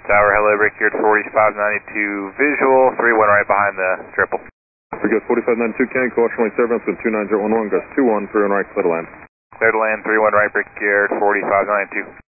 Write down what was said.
Tower, hello, Brickyard 4592 visual, 31 right behind the triple. Brickyard 4592 Ken, caution light service with 29011, gust 21, 31 right, clear to land. Clear to land, 31 right, Brickyard 4592.